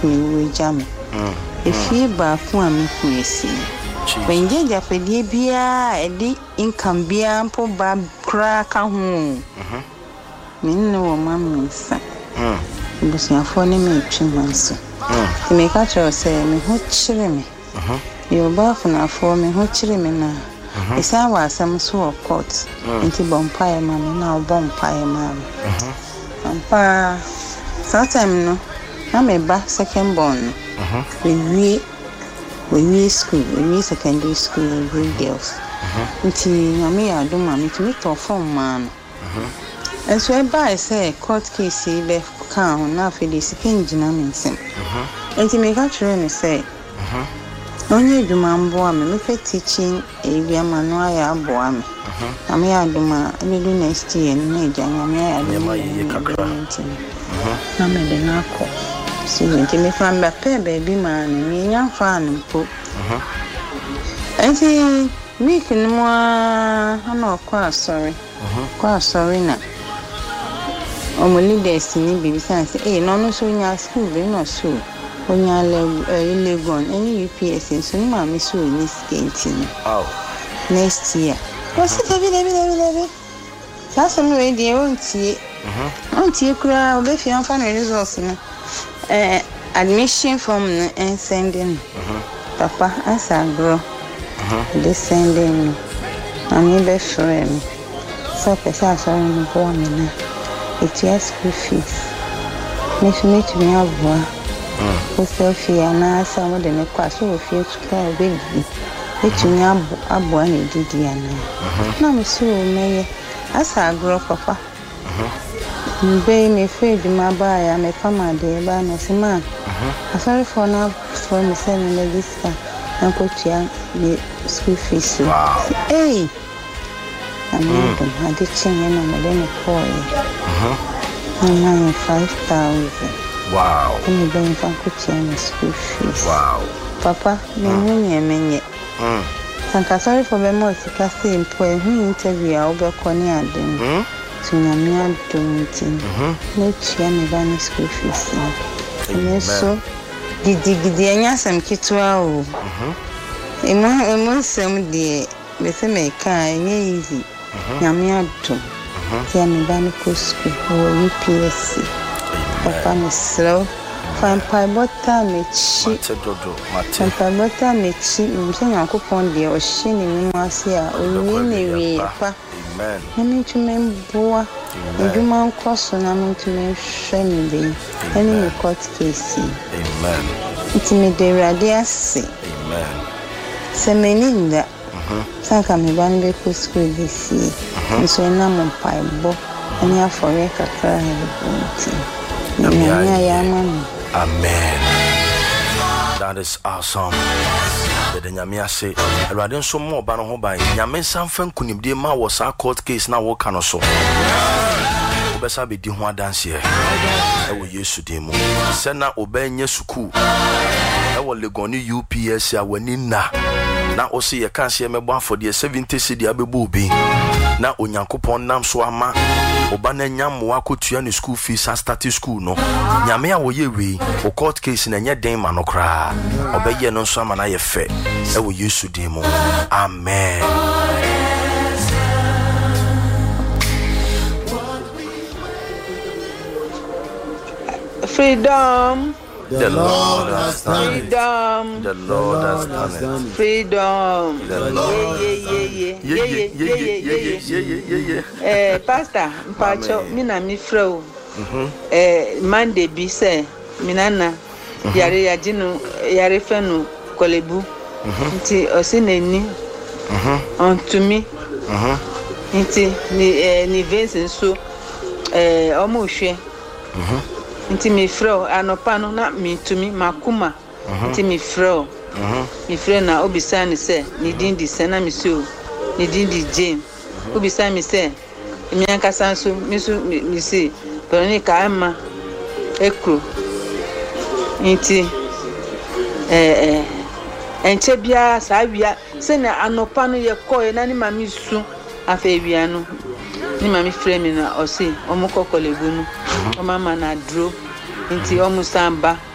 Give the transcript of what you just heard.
school we jam. If you ba fu ami ku esi. When je japedie bia e di income bia mpo ba kra ka ho. Min no mama nsa. Busiafo ne me twimanso. Me ka tro say me ho chire me. You ba fu na fo me ho chire me na. Isa wa asam so court. Nti bompae ma me na bompae ma me. Ampa sometime no na me ba second born. We school, we secondary school, we girls. Nti nyame ya do ma me to meet from man. And so I say court case be kan na fe de sikin gina me nsem. Nti me ka try me say onye duma mbo ame me fe teaching area manual ya abo ame. Na me ya duma me do next year na eja nyame ya do kakra. Na me de na ko. So nti me fan ba pe baby man me nya fan mpo. Nti week no mo ana kwa sorry. Kwa sorry na. Omo leaders ni bibi san say no so nya school be no so. Onya legon any UPS so ni ma me so ni skenti. Next year. What's it David? Sasa me we dey ontie. Ontie kura obefi anfa na results ni. Admission form and sending. Papa as I grow. This sending. I'm be friend. So pesa so ni go me na. It's your school fees. Meet me avoa. Sofia na some de ne kwa so ofie tuka obebi. Etumi abo na didi ana. Na me so meye as I grow papa. Mbe me fe di mabaya me kama de ba no sima. Sorry for now for me send me this and put ya the school fees. Hey. I did change na me dem for you. 5,000. Wow. Me ben fa put ya the school fees. Wow. Papa, me menye. Sanka sorry for me more sika say employ who interview a obe koni adem. So nyame adontin. No chia me ba ni school fees. So gidi anya sam kitwa o. Emo sam de me se me ka enye easy. Nyame adon. Tia me ba ni school o UPSC. Papa me slow. Fan pai bota me chi. Fan pai bota me chi. Me se Nyankopon de o hye ni mu ase a o ni wi pa. Amen. Nami tumemboa. Nduma nkoso na tumehwe mi de. Eni me court case. Amen. Ntimide rade ase. Amen. Semeninda. Sanka me ban be ko school this year. Nso na mo paibo. Ani afore kakra Amen. That is awesome. The nyame say Erade nso mo ba no ho ban nyame sanfa nkunimde ma wo sa court case na wo ka no so obesa be di ho adanse e wo Yesu din mu se na obanye suku e wo legoni UPS a wani na o se ye kan se mebo afode 70 cedi abebo obi na onyankopon nam so ama oba na nyam wa kotua ne school fees a start school no nyame a wo ye we o court case na nya den ma no kra obeye no so ama na ye fe e wo Yesu din mu amen. Freedom. The Lord has done it. Freedom. The Lord has done it. Freedom. The Lord. Yeah. Pastor, mpacho mina mi frau. Monday bi say minana yare yajinu yare fenu kolebu. Nti osineni. Ontumi. Nti ni Vincent so omo hwe. Nti mi frau anopa no na mi tumi makuma. Nti mi frau. Mi frau na obisa ni se ni dindi se na mi so ni dindi Jane. Obisa mi se mi ankasa so mi se pero ni ka ama ekro. Nti enche bia sa wia se na anopa no ye koe na ni mami su afa wia no ni mami frame na o se omukokole gunu o mama na dro nti omusamba